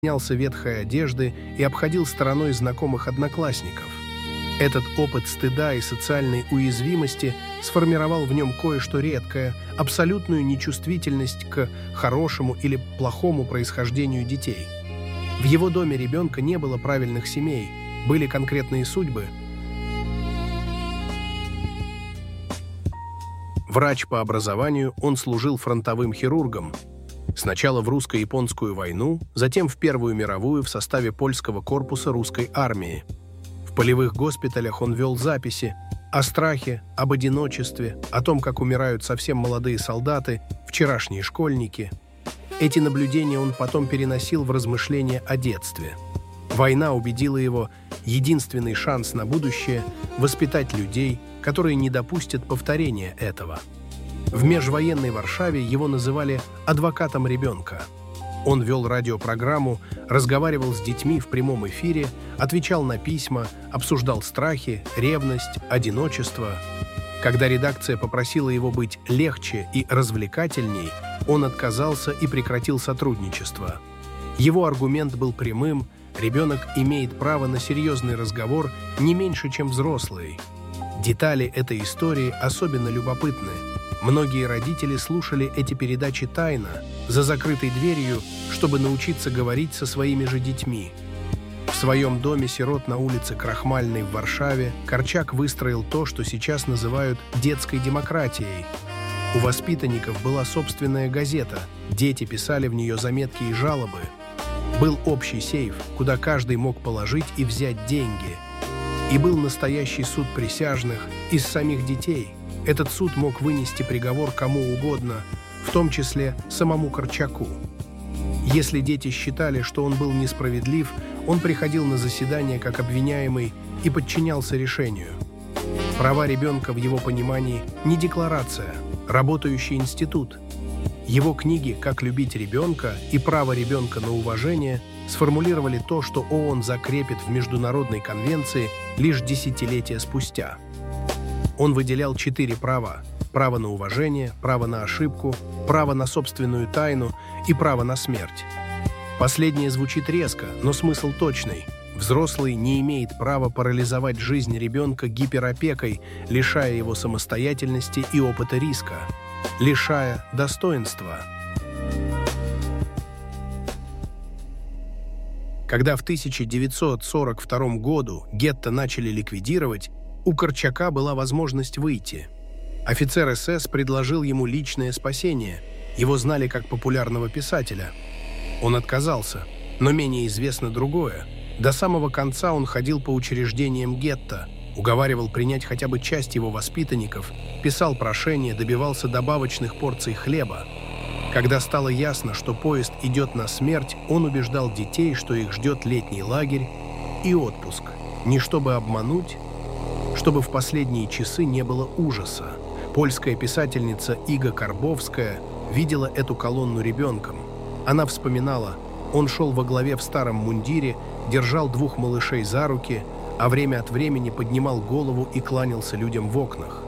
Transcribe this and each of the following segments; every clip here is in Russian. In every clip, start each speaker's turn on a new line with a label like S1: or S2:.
S1: снялся ветхой одежды и обходил стороной знакомых одноклассников. Этот опыт стыда и социальной уязвимости сформировал в нем кое-что редкое, абсолютную нечувствительность к хорошему или плохому происхождению детей. В его доме ребенка не было правильных семей, были конкретные судьбы. Врач по образованию, он служил фронтовым хирургом. Сначала в русско-японскую войну, затем в Первую мировую в составе польского корпуса русской армии. В полевых госпиталях он вел записи о страхе, об одиночестве, о том, как умирают совсем молодые солдаты, вчерашние школьники. Эти наблюдения он потом переносил в размышления о детстве. Война убедила его: единственный шанс на будущее – воспитать людей, которые не допустят повторения этого. В межвоенной Варшаве его называли «адвокатом ребенка». Он вел радиопрограмму, разговаривал с детьми в прямом эфире, отвечал на письма, обсуждал страхи, ревность, одиночество. Когда редакция попросила его быть легче и развлекательней, он отказался и прекратил сотрудничество. Его аргумент был прямым: ребенок имеет право на серьезный разговор не меньше, чем взрослый. Детали этой истории особенно любопытны. Многие родители слушали эти передачи тайно, за закрытой дверью, чтобы научиться говорить со своими же детьми. В своем доме сирот на улице Крахмальной в Варшаве Корчак выстроил то, что сейчас называют детской демократией. У воспитанников была собственная газета, дети писали в нее заметки и жалобы. Был общий сейф, куда каждый мог положить и взять деньги. И был настоящий суд присяжных из самих детей. Этот суд мог вынести приговор кому угодно, в том числе самому Корчаку. Если дети считали, что он был несправедлив, он приходил на заседание как обвиняемый и подчинялся решению. Права ребенка в его понимании не декларация, работающий институт. Его книги «Как любить ребенка» и «Право ребенка на уважение» сформулировали то, что ООН закрепит в Международной конвенции лишь десятилетия спустя. Он выделял 4 права: право на уважение, право на ошибку, право на собственную тайну и право на смерть. Последнее звучит резко, но смысл точный. Взрослый не имеет права парализовать жизнь ребенка гиперопекой, лишая его самостоятельности и опыта риска, лишая достоинства. Когда в 1942 году гетто начали ликвидировать, у Корчака была возможность выйти. Офицер СС предложил ему личное спасение. Его знали как популярного писателя. Он отказался, но менее известно другое. До самого конца он ходил по учреждениям гетто, уговаривал принять хотя бы часть его воспитанников, писал прошения, добивался добавочных порций хлеба. Когда стало ясно, что поезд идет на смерть, он убеждал детей, что их ждет летний лагерь и отпуск. Не чтобы обмануть, чтобы в последние часы не было ужаса. Польская писательница Ига Карбовская видела эту колонну ребенком. Она вспоминала: он шел во главе в старом мундире, держал 2 малышей за руки, а время от времени поднимал голову и кланялся людям в окнах.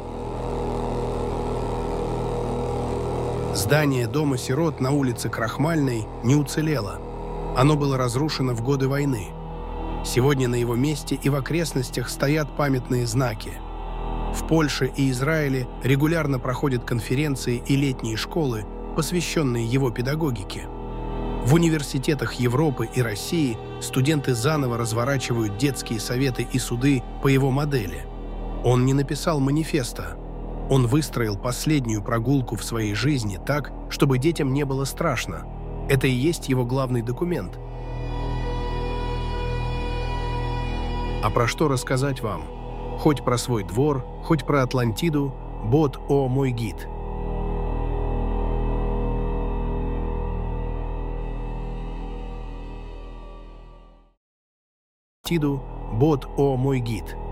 S1: Здание дома сирот на улице Крахмальной не уцелело. Оно было разрушено в годы войны. Сегодня на его месте и в окрестностях стоят памятные знаки. В Польше и Израиле регулярно проходят конференции и летние школы, посвященные его педагогике. В университетах Европы и России студенты заново разворачивают детские советы и суды по его модели. Он не написал манифеста. Он выстроил последнюю прогулку в своей жизни так, чтобы детям не было страшно. Это и есть его главный документ. А про что рассказать вам? Хоть про свой двор, хоть про Атлантиду, бот О мой гид. Атлантиду, бот О мой гид.